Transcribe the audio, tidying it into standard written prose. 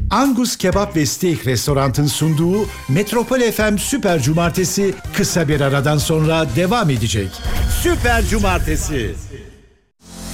Angus Kebap ve Steak Restorant'ın sunduğu Metropol FM Süper Cumartesi kısa bir aradan sonra devam edecek. Süper Cumartesi.